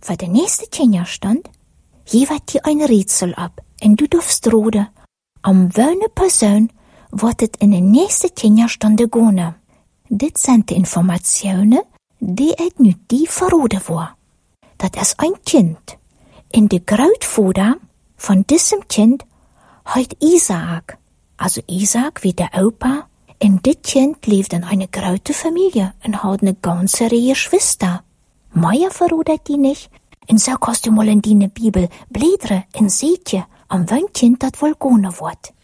Für de nächste Kinderstund jewert dir ein Rätsel ab, en du darfst rode, am welne Person wird het in de nächste Kinderstunde gone. Dit sind die Informationen, die et nu die verrode war. Dat is ein Kind. In de Grootvader von diesem Kind heut Isaak. Also Isaak wie der Opa. In dit Kind lebt in eine grote Familie und hat eine ganze Reihe Schwester. Meier verrodert die nicht. En so kannst du mal in die Bibel blädere en seht je, an wen Kind dat wohl gone wird.